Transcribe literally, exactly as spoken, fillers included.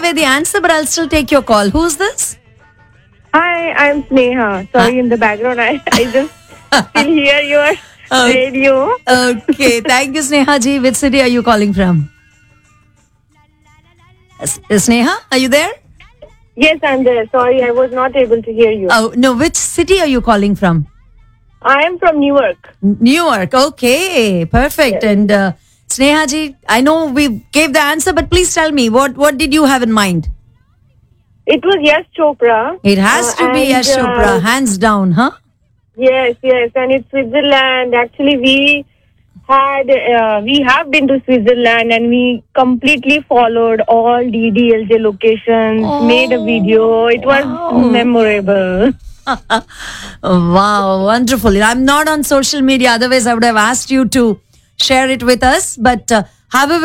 away the answer, but I'll still take your call. Who's this? Hi, I'm Sneha. Sorry, in the background, I, I just still hear your Oh. radio. Okay, thank you, Sneha ji. Which city are you calling from? S- Sneha, are you there? Yes, I'm there. Sorry, I was not able to hear you. Oh, no, which city are you calling from? I am from Newark. Newark. Okay, perfect. Yes. And uh, Sneha ji, I know we gave the answer, but please tell me, what, what did you have in mind? It was Yash Chopra. It has Uh, to be and, Yash Chopra, uh, hands down, huh? Yes, yes, and it's Switzerland. Actually, we had uh, we have been to Switzerland, and we completely followed all D D L J locations. Oh, made a video. It was wow. memorable. Wow, wonderful. I'm not on social media, otherwise I would have asked you to share it with us. But uh, however